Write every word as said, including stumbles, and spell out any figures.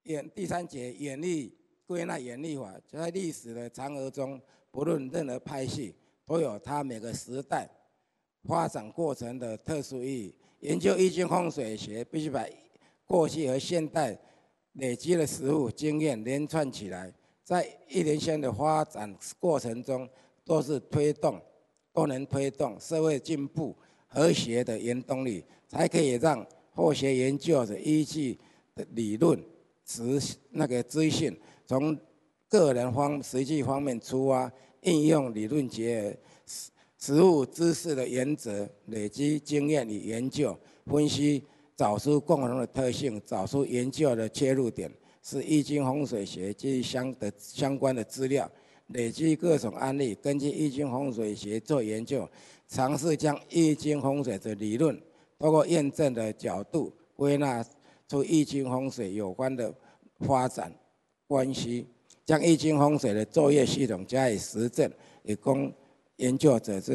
演第三节演绎归纳演绎法，在历史的长河中，不论任何派系，都有它每个时代发展过程的特殊意义。研究易经风水学，必须把过去和现代累积的实务经验连串起来，在一连串的发展过程中，都是推动，都能推动社会进步和谐的原动力，才可以让后学研究者依据的理论、实那个资讯，从个人方实际方面出发，应用理论结合实实务知识的原则，累积经验与研究分析，找出共同的特性，找出研究的切入点，是易经风水学及相的相关的资料，累积各种案例，根据易经风水学做研究，尝试将易经风水的理论通过验证的角度归纳出易经风水有关的发展关系，将易经风水的作业系统加以实证，以供研究者之